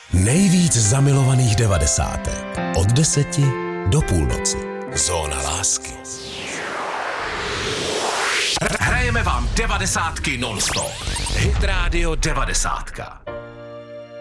Nejvíc zamilovaných 90. Od 10 do půlnoci. Zóna lásky. Hrajeme vám 90 non-stop. Hit Radio 90.